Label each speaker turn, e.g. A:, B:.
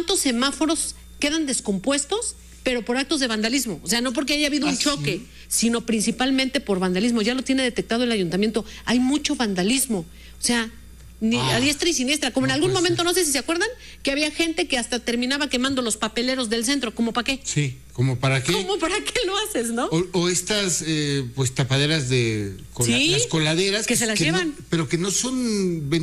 A: ¿cuántos semáforos quedan descompuestos, pero por actos de vandalismo? O sea, no porque haya habido un choque, sino principalmente por vandalismo. Ya lo tiene detectado el ayuntamiento. Hay mucho vandalismo. O sea, a diestra y siniestra. Como en algún momento, no sé si se acuerdan, que había gente que hasta terminaba quemando los papeleros del centro. ¿Cómo para qué?
B: Sí, ¿como para qué?
A: ¿Cómo para qué lo haces, no?
B: O estas, pues, tapaderas de...
A: Sí,
B: las coladeras.
A: que se las llevan.
B: pero que no son